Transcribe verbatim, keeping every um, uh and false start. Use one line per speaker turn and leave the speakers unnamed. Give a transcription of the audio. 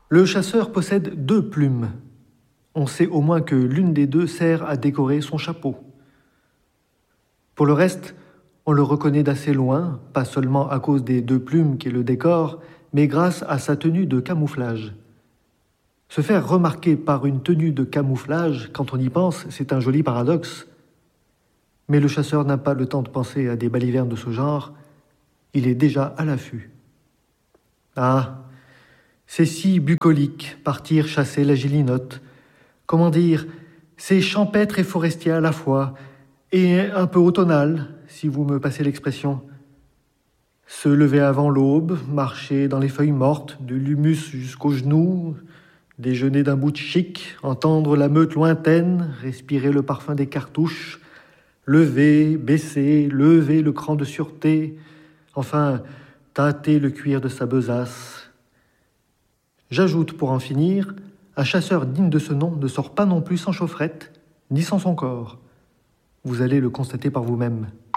Le chasseur possède deux plumes. On sait au moins que l'une des deux sert à décorer son chapeau. Pour le reste, on le reconnaît d'assez loin, pas seulement à cause des deux plumes qui le décorent, mais grâce à sa tenue de camouflage. Se faire remarquer par une tenue de camouflage, quand on y pense, c'est un joli paradoxe. Mais le chasseur n'a pas le temps de penser à des balivernes de ce genre. Il est déjà à l'affût. Ah, c'est si bucolique, partir chasser la gélinotte. Comment dire, c'est champêtre et forestier à la fois, et un peu automnal, si vous me passez l'expression. Se lever avant l'aube, marcher dans les feuilles mortes, de l'humus jusqu'aux genoux, déjeuner d'un bout de chic, entendre la meute lointaine, respirer le parfum des cartouches, lever, baisser, lever le cran de sûreté, enfin, tâter le cuir de sa besace. J'ajoute, pour en finir, un chasseur digne de ce nom ne sort pas non plus sans chaufferette, ni sans son corps. Vous allez le constater par vous-même.